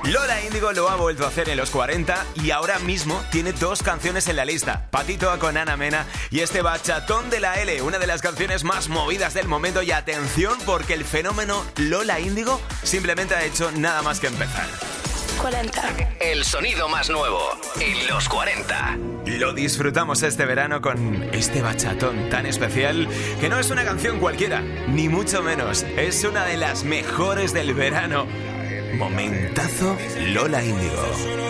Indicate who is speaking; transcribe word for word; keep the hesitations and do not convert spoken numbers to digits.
Speaker 1: Lola Índigo lo ha vuelto a hacer en los cuarenta y ahora mismo tiene dos canciones en la lista. Patito con Ana Mena y este Bachatón de la L, una de las canciones más movidas del momento. Y atención, porque el fenómeno Lola Índigo simplemente ha hecho nada más que empezar.
Speaker 2: cuarenta.
Speaker 3: El sonido más nuevo en los cuarenta.
Speaker 1: Lo disfrutamos este verano con este bachatón tan especial, que no es una canción cualquiera, ni mucho menos. Es una de las mejores del verano. Momentazo Lola Índigo.